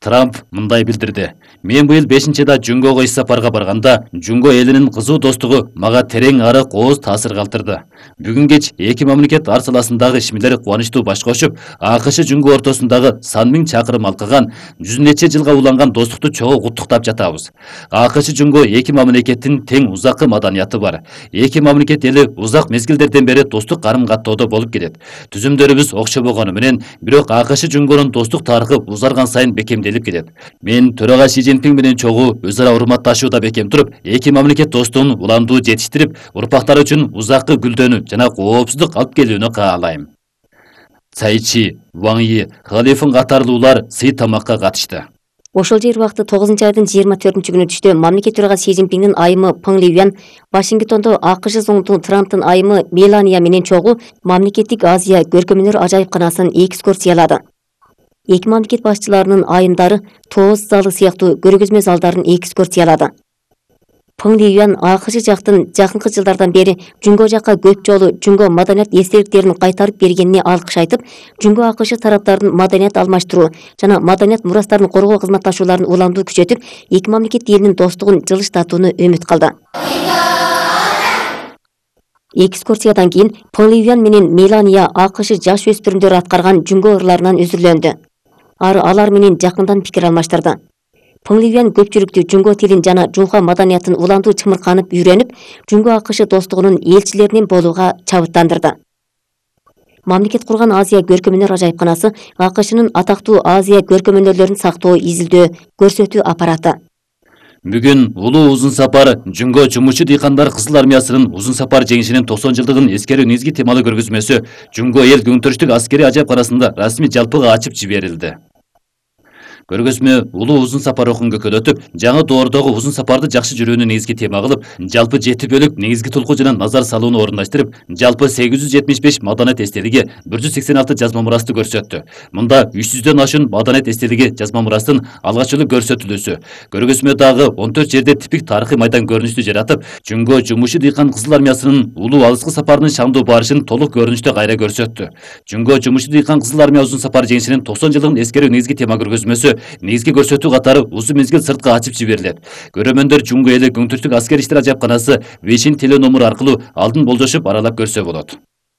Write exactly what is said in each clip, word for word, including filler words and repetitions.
Трамп мындай билдирди. Мен быйыл бешинчи айда Жүнгөгө иш сапарга барганда, Жүнгө элинин кызуу достугу мага терең арык ооз таасир калтырды. Бүгүн кеч эки мамлекет ар саласындагы ишмерлер кубанычтуу баш кошуп, АКШ Жүнгө ортосундагы сан миң чакырым алкаган, жүз нече жылга уланган достукту чогуу куттуктап жатабыз. АКШ Жүнгө эки мамлекеттин тең узаккы маданияты бар. Эки мамлекет эли узак мезгилдерден бери достук карым-каттоодо болуп келет. Түзүмдөрүбүз окшо болгону менен, бирок АКШ Жүнгөнүн достук тарыхы узарган сайын бекемделип келет. Мен төрага Си Цзиньпин менен чогуу өз ара урматташууда бекем туруп, эки мамлекет достугун уламдуу жетиштирип, урпактар үчүн узаккы гүлдөнүү жана коопсуздук алып келүүнү каалайм. Цай Чи, Ван Yi, Халифин катарлуулар сый тамакка катышты. Ошол жер убакыты тогузунчу айдын жыйырма төртүнчү күнү түштө мамлекет төрагасы Си Цзиньпиндин айымы Пeng Liyuan Вашингтондо АКШ зоңту Трамптын айымы Мелания менен чогуу мамлекеттик Азия көркөмөнөр ажайыпканасын экскурсиялады. Эки мамлекет башчыларынын айымдары тоз залы сыяктуу көргөзмө залдарын экскурсиялады. Пeng Liyuan АКШ жактын жакынкы жылдардан бери Жүнгө жакка көп жолу Жүнгө маданият эстеликтерин кайтарып бергенине алкыш айтып, Жүнгө АКШ тараптарын маданият алмаштыруу жана маданият мурастарын коргоо кызматташууларын уламдуу күчөтүп, эки мамлекет элинин достугун жылыштатууну үмүт кылды. Экскурсиядан кийин Peng Liyuan менен Мелания АКШ жаш өспүрүмдөр аткарган Жүнгө ырларынан үзүрлөндү. Ары алар менен жакындан пикир алмаштырды. Peng Liyuan көпчүлүктү Жүнгө тилин жана жуха маданиятын уламдуу чымырканып үйрөнүп, Жүнгө АКШ достугунун элчилеринен болууга чабыттандырды. Мамлекет курган Азия көркөмөнөр ажайыпканасы АКШнын атактуу Азия көркөмөнөрлөрүн сактоо, изилдөө, көрсөтүү аппараты. Бүгүн улуу узун сапар Жүнгө жумушчу дыйкандар Кызыл армиясынын узун сапар жеңишинин токсон жылдыгын эскерүү негизги темалуу көргөзмөсү Жүнгө эл көңтүрүштүк аскерий ажайыпканасында расмий жалпыга ачып жиберилди. Көргөзмө улуу узун сапар окун көкөлөтүп, жаңы доордогу узун сапарды жакшы жүрүүнү негизги тема кылып, жалпы жети бөлүк негизги тулку жана назар салууну орундаштырып, жалпы сегиз жүз жетимиш беш маданият эстелиги, бир жүз сексен алты жазма мурасты көрсөттү. Мында үч жүздөн ашуун маданият эстелиги жазма мурастын алгач жолу көрсөтүлүүсү. Көргөзмө дагы он төрт жерде типик тарыхый майдан көрүнүштү жаратып, Жүнгө жумушчу дыйкан Кызыл армиясынын улуу алыскы сапарынын шаңдуу барышын толук көрүнүштө кайра көрсөттү. Жүнгө жумушчу дыйкан Кызыл армия узун сапар жеңишинин токсон жылдыгын эскерүү негизги тема көргөзмөсү негизги көрсөтүү катары узун мезгил сыртка ачып жиберилет. Көрөрмөндөр Жүнгө эли көңтүрүштүк аскер иштер ажайыпканасы Вишин теленомер аркылуу алдын болжошуп аралап көрсө болот.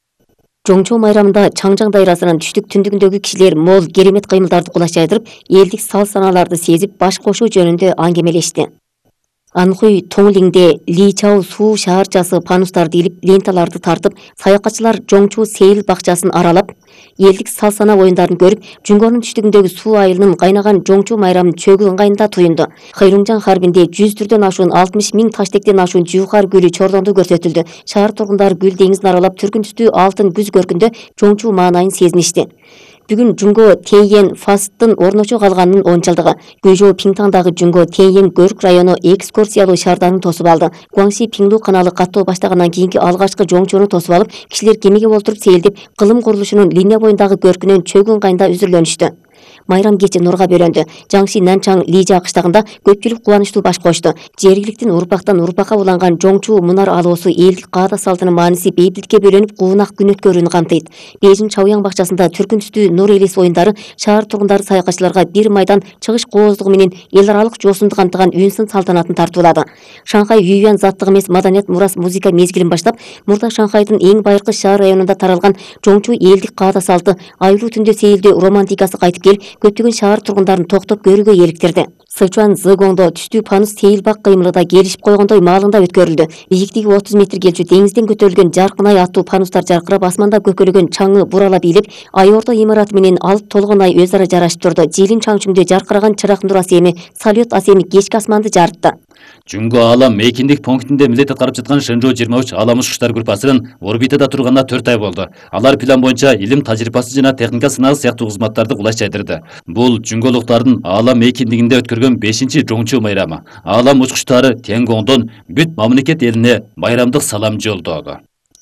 Жоңчу майрамында Чаңжаң дайрасынын түштүк түндүгүндөгү кишилер мол керемет кыймылдарды кулаш жайдырып, элдик сал санааларды сезип, баш кошуу жөнүндө аңгемелешти. Анхуй Тоңлиңде Ли Чао суу шаарчасы панустарды илип, ленталарды тартып, саякатчылар Жоңчу сейил бакчасын аралап, элдик сал сана оюндарын көрүп, Жүнгөнүн түштүгүндөгү суу айылынын кайнаган Жоңчу майрамын чөгүү ыңгайында туюнду. Хайрумжан харбинде жүз түрдөн ашуун алтымыш миң таштектен ашуун жуухар гүлү чордондуу көрсөтүлдү. Шаар тургундары гүл деңизин аралап, түркүн түстүү алтын күз көркүндө Жоңчу маанайын сезиништи. Бүгүн Жүнгө Тейен фасттын орночо калганынын он жылдыгы. Гүйжо Пиңтаңдагы Жүнгө Тейен Көрк району экскурсиялуу шаардарын тосуп алды. Гуаңси Пиңду каналы каттоо баштагандан кийинки алгачкы жоңчуну тосуп алып, кишилер кемеге олтуруп сейилдеп, кылым курулушунун линия боюндагы көркүнөн чөгүн кайында үзүрлөнүштү. Майрам кечи нурга бөлөндү. Жаңши Нанчаң Лижа кыштагында көпчүлүк кубанычтуу баш кочту. Жергиликтин урпактан урпакка уланган жоңчу мунар алоосу элдик каада салтынын мааниси бейбитlikке бөлөнүп, куунак күн өткөрүүнү камтыйт. Бейжин Чаояң бакчасында түркүн түстүү нур элес оюндары шаар тургундары саякатчыларга бир майдан чыгыш кооздугу менен эл аралык жоосунду камтыган үнсын салтанатын тартуулады. Шанхай Юйюан заттык эмес маданият мурас музыка мезгилин баштап, мурда Шанхайдын эң байыркы шаар районунда таралган жоңчу элдик каада салты, айлуу түндө сейилдөө романтикасы кайтып келип, көптөгөн шаар тургундарын токтоп көрүүгө эликтирди. Сычуан Зыгоңдо түштүү панус сейил бак кыймылы да келишип койгондой маалында өткөрүлдү. Бийиктиги отуз метр келчү деңизден көтөрүлгөн жаркын ай аттуу панустар жаркырап, асманда көкөлөгөн чаңы буралап ийилип, ай ордо имараты менен алып толгон ай өз ара жарашып турду. Жилин чаңчүңдө жаркыраган чырак нур асеми, салют асеми кечки асманды жарытты. Жүнгө Аалам мейкиндик пунктинде милдет аткарып жаткан Шэнжоу жыйырма үч Ааlam учкучтар группасынын орбитада турганына төрт ай болду. Алар план боюнча илим тажрыйбасы жана техника сынагы сыяктуу кызматтарды кулаш жайдырды. Бул жүнгөлуктардын Аалам мейкиндигинде өткөргөн бешинчи жоңчу майрамы. Ааlam учкучтары Тенгоңдон бүт мамлекет элине байрамдык салам жолдоду.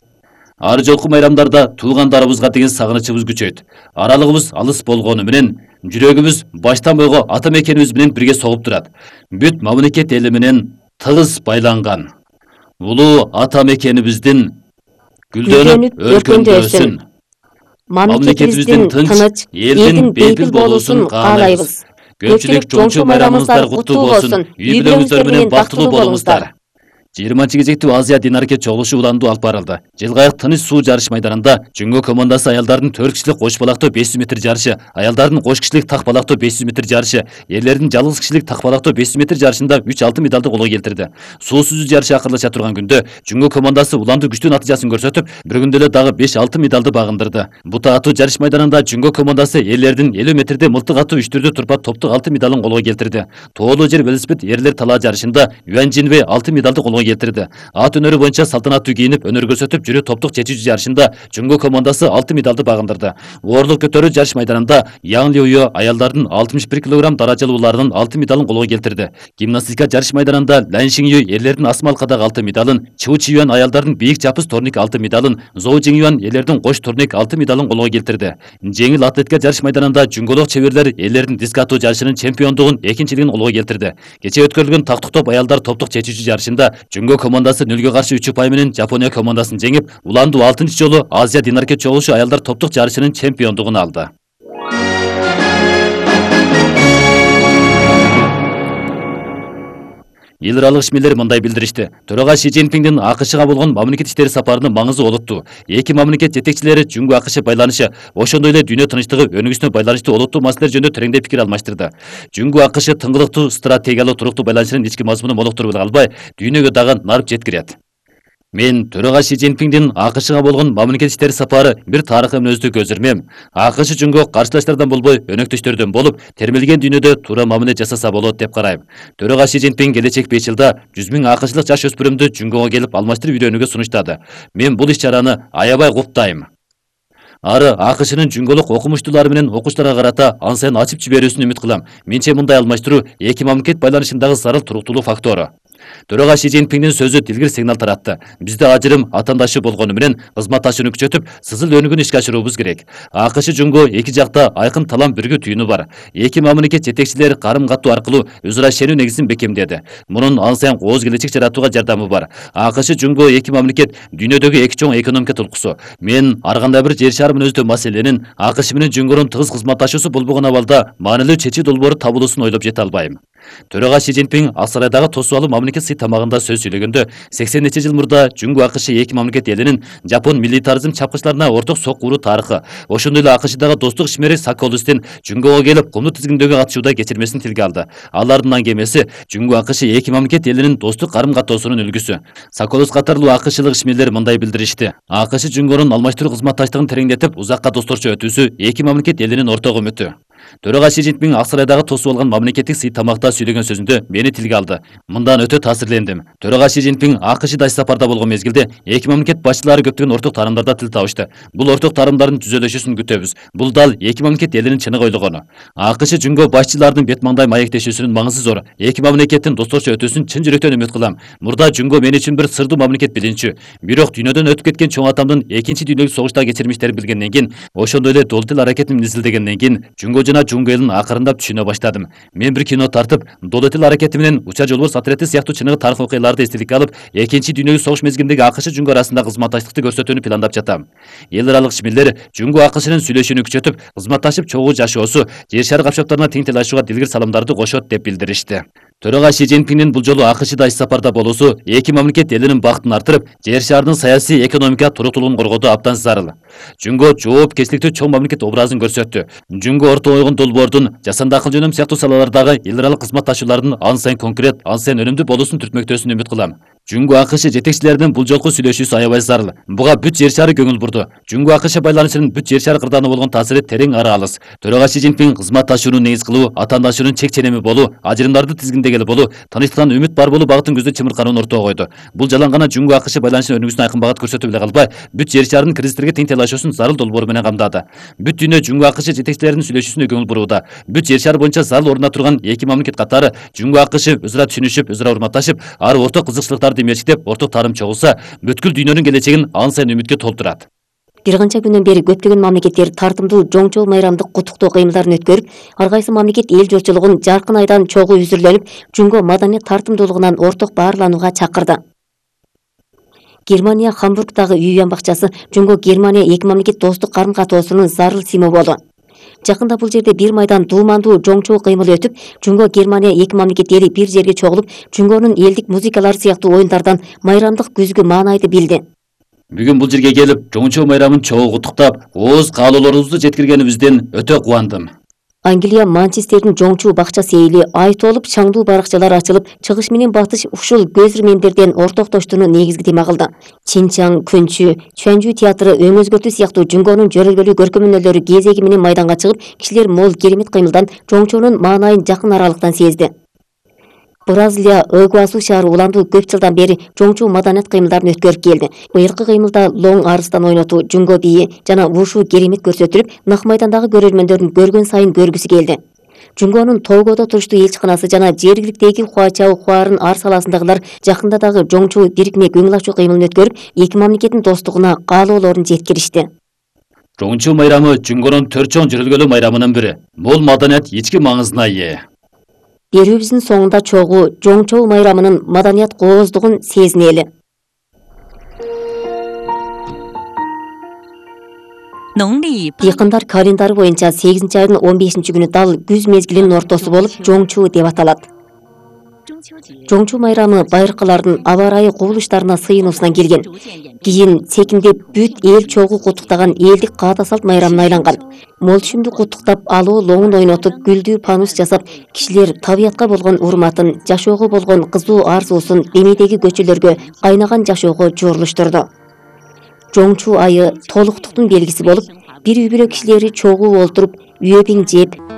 Ар жолку майрамдарда туугандарыбызга деген сагынычыбыз күчөйт. Аралыгыбыз алыс болгону менен жүрөгүбүз баштан бойго ата мекенибиз менен бирге согуп турат. Бүт мамлекет эли менен тыгыз байланган. Улуу ата мекенибиздин гүлдөнүп өркүндөсүн. Мамлекетибиздин тынч, элдин бейпил болуусун каалайбыз. Көпчүлүк чоңчу майрамыңыздар куттуу болсун. Үй бүлөңүздөр менен бактылуу болуңуздар. жыйырманчы кезектүү Азия дин аракет чогулушу уланду алып барылды. Жылга аяк тыныч суу жарыш майданында Жүнгө командасы аялдардын төрт кишилик кош балактоо беш жүз метр жарышы, аялдардын кош кишилик так балактоо беш жүз метр жарышы, эрлердин жалгыз кишилик так балактоо беш жүз метр жарышында үч алтын медалды колго келтирди. Суу сүзүү жарышы акырлаша турган күндө Жүнгө командасы уланду күчтүү натыйжасын көрсөтүп, бир күндө эле дагы беш алтын медалды багындырды. Бута атуу жарыш майданында Жүнгө командасы эрлердин элүү метрде мылтык атуу үч түрдүү турпат топтук алтын медалын колго келтирди. Тоолуу жер велосипед эрлер талаа жарышында Юан Жинвей алтын медалды колго келтирди. Ат өнөрү боюнча салтанаттуу кийинип өнөр көрсөтүп жүрүү топтук чечүүчү жарышында Жүнгө командасы алтын медалды багындырды. Оорлук көтөрүү жарыш майданында Ян Лиуё аялдардын алтымыш бир килограмм даражалууларынын алтын медалын колго келтирди. Гимнастика жарыш майданында Лан Шинью эрлердин асма алкадагы алтын медалын, Чу Чиюан аялдардын бийик чапыс турник алтын медалын, Зоу Жиңюан эрлердин кош турник алтын медалын колго келтирди. Жеңил атлетика жарыш майданында жүнгөлөк чеберлер эрлердин диск атуу жарышынын чемпиондугун экинчилигин колго келтирди. Кече өткөрүлгөн тактык топ аялдар топтук чечүүчү жарышында Жүнгө командасы нөлгө каршы үч упай менен Жапония командасын жеңип, уланду алтынчы жолу Азия дин аракет чогулушу аялдар топтук жарышынын чемпиондугун алды. Эл аралык ишмерлер мындай билдиришти. Төрага Ши Цзиньпиңдин АКШга болгон мамлекет иштери сапарынын маңызы олуттуу. Эки мамлекет жетекчилери Жүнгө АКШ байланышы, ошондой эле дүйнө тынчтыгы өнүгүүсүнө байланыштуу олуттуу маселелер жөнүндө тереңдеп пикир алмаштырды. Жүнгө АКШ тыңгылыктуу стратегиялык туруктуу байланышынын ички мазмуну молоктуруп калбай, дүйнөгө дагы нарып жеткирет. Мен төрага Ши Цзиньпиңдин АКШга болгон мамлекет иштери сапары бир тарыхый мүнөздүү көзөрмөм. АКШ Жүнгө каршылаштардан болбой, өнөктөштөрдөн болуп, термелген дүйнөдө туура мамиле жасаса болот деп карайм. Төрага Ши Цзиньпиң келечек беш жылда жүз миң АКШлык жаш өспүрүмдү Жүнгөгө келип алмаштырып үйрөнүүгө сунуштады. Мен бул иш-чараны аябай куттайм. Ары АКШнын жүнгөлүк окумуштуулары менен окуучуларга карата ан сайын ачып жиберүүсүн үмүт кылам. Менче мындай алмаштыруу эки мамлекет байланышындагы зарыл туруктуулук фактору. Төрага Ши Цзиньпиңдин сөзү дилгир сигнал таратты. Бизде ажырым атаандашы болгону менен кызматташууну күчөтүп, сызыл өнүгүүнү ишке ашыруубуз керек. АКШ Жүнгө эки жакта айкын талам бүргүү түйүнү бар. Эки мамлекет жетекчилери карым-каттуу аркылуу өз ара ишенүү негизин бекемдеди. Мунун ан сайын кооз келечек жаратууга жардамы бар. АКШ Жүнгө эки мамлекет дүйнөдөгү эки чоң экономика толкусу. Мен ар кандай бир жер шары мүнөздүү маселенин АКШ менен Жүнгөнүн тыгыз кызматташуусу болбогон абалда маанилүү чечүү долбоору табылуусун ойлоп жете албайм. Төрага Ши Цзиньпиң ак сарайдагы тосуалуу мамлекет сый тамагында сөз сүйлөгөндө сексен нече жыл мурда Жүнгө АКШ эки мамлекет элинин жапон милитаризм чапкычтарына орток соккуруу тарыхы, ошондой эле АКШдагы достук ишмери Соколустен Жүнгөгө келип комду тизгиндөөгө катышууда кечирмесин тилге алды. Алардын аңгемеси Жүнгө АКШ эки мамлекет элинин достук карым-каттоосунун үлгүсү. Соколус катарлуу АКШлык ишмерлер мындай билдиришти. АКШ Жүнгөнүн алмаштыруу кызматташтыгын тереңдетип, узакка досторчу өтүүсү эки мамлекет элинин орток үмүтү. Төрага Ши Цзиньпиң ак сарайдагы тосуп алган мамлекеттик сый тамакта сүйлөгөн сөзүндө мени тилге алды. Мындан өтө таасирлендим. Төрага Ши Цзиньпиң АКШ даш сапарда болгон мезгилде эки мамлекет башчылары көптөгөн орток таарымдарда тил табышты. Бул орток таарымдардын түзөлүшүн күтөбүз. Бул дал эки мамлекет элинин чыныгы ойлогону. АКШ Жүнгө башчылардын бет маңдай маектешүүсүнүн маңызы зор. Эки мамлекеттин досторчу өтүүсүн чын жүрөктөн үмүт кылам. Мурда Жүнгө мен үчүн бир сырдуу мамлекет билинчү. Бирок дүйнөдөн өтүп кеткен чоң атамдын экинчи дүйнөлүк согуштагы кечирмиштерин билгенден кийин, ошондой эле дол тил аракетин изилдегенден кийин Жүнгө жана Жүнгө элин акырындап түшүнө баштадым. Мен бир кино тартып, дол тил аракети менен Уча жолборс отрети сыяктуу чыныгы тарых окуяларды эстеликке алып, экинчи дүйнөлүк согуш мезгилиндеги АКШ Жүнгө арасында кызматташтыкты көрсөтүүнү пландап жатам. Эл аралык ишмерлер Жүнгө АКШнын сүйлөшүүнү күчөтүп, кызматташып чогуу жашоосу жер шары капчактарына тең талашууга дилгир салымдарды кошот деп билдиришти. Төрага Ши Цзиньпиңдин бул жолу АКШда иш сапарда болуусу эки мамлекет элинин бактын артырып, жер шарынын саясий экономика туруктуулугун коргоодо абдан зарыл. Жүнгө жоопкерчиликтүү чоң мамлекет образын көрсөттү. Жүнгө орто ойгон долбоордун, жасанды акыл жөнөм сыяктуу салалардагы эл аралык кызматташуулардын ан сайын конкрет, ан сайын өнүмдүү болуусун түртмөктөөсүн үмүт кылам. Жүнгө АКШ жетекчилеринин бул жолку сүйлөшүүсү аябай зарыл. Буга бүт жер шары көңүл бурду. Жүнгө АКШ байланышынын бүт жер шары кырдааны болгон таасири терең ары алыс. Төрага Ши Цзиньпиң кызматташууну негиз кылуу, атаандашуунун чек ченеми болуу, ажырымдарды тизгиндегели болуу, тынычтыктан үмүт бар болуу багытын көздөй чымырканууну ортого койду. Бул жалаң гана Жүнгө АКШ байланышынын өнүгүүсүнө айкын багыт көрсөтүп эле калбай, бүт жер шарынын кризистерге тең талашуусун зарыл долбоору менен камдады. Бүт дүйнө Жүнгө АКШ жетекчилеринин сүйлөшүүсүнө көңүл бурууда. Бүт жер шары боюнча зарыл орунда турган эки мамлекет катары Жүнгө АКШ өз ара түшүнүшүп, өз ара урматташып, ары орток кызыкчылыктарды мерчиктеп, орток тарым чогулса, бүткүл дүйнөнүн келечегин ан сайын үмүткө толтурат. Бир канча күндөн бери көптөгөн мамлекеттер тартымдуу жоңчол майрамдык куттуктоо кыймылдарын өткөрүп, ар кайсы мамлекет эл журтчулугун жаркын айдан чогуу үзүрлөнүп, Жүнгө маданий тартымдуулугунан орток баарланууга чакырды. Германия Хамбургдагы үй уян бакчасы Жүнгө Германия эки мамлекет достук карым-катоосунун зарыл символу. Жакында бул жерде бир майдан дуумандуу жоңчу кыймыл өтүп, Жунго Германия эки мамлекет эли бир жерге чогулуп, Жунгонун элдик музыкалары сыяктуу оюндардан майрамдык күзгү маанайды билди. Бүгүн бул жерге келип, жоңчу майрамын чогуу куттуктап, ооз каалоолорубузду жеткиргенибизден өтө кубандым. Англия Манчестердин жоңчу бакча сейили ай толуп, шаңдуу баракчалар ачылып, чыгыш менен батыш ушул көзүрмендерден ортоктоштууну негизги тема кылды. Чинчаң, Күнчү, Чуанжу театры, Өң өзгөртүү сыяктуу Жунгонун жөрөлгөлүү көркөмөнөлөрү кезеги менен майданга чыгып, кишилер мол керемет кыймылдан жоңчунун маанайын жакын аралыктан сезди. Бразилия Ыгуасу шаары уландуу көп жылдан бери жоңчу маданият кыймылдарын өткөрүп келди. Быйылкы кыймылда лоң арыстан ойнотуу, жунго бийи жана вушу керемет көрсөтүлүп, нак майдандагы көрөрмөндөрдүн көргөн сайын көргүсү келди. Жунгонун Тогодо туруштуу элчиканасы жана жергиликтеги Хуачао Хуарын ар саласындагылар жакында дагы жоңчу бирикме көңүл ачуу кыймылын өткөрүп, эки мамлекеттин достугуна каалоолорун жеткиришти. Жоңчу майрамы Жунгонун төрт чоң жөрөлгөлүү майрамынын бири. Бул маданият ички маңызына ээ. Берүүбүздүн соңунда чогуу жоңчу майрамынын маданият кооздугун сезинели. Дыйкандар календары боюнча сегизинчи айдын он бешинчи күнү дал күз мезгилинин ортосу болуп, жоңчу деп аталат. Жоңчу майрамы байыркылардын аба ырайы кубулуштарына сыйынуусунан келген. Кийин секиндеп бүт эл чогуу куттуктаган элдик каада салт майрамына айланган. Мол түшүмдү куттуктап, алуу лоңун ойнотуп, гүлдүү панус жасап, кишилер табиятка болгон урматын, жашоого болгон кызуу арзуусун демейдеги көчөлөргө, кайнаган жашоого жорулуштурду. Жоңчу айы толуктуктун белгиси болуп, бир үй бүлө кишилери чогуу олтуруп, үйөбиң жеп,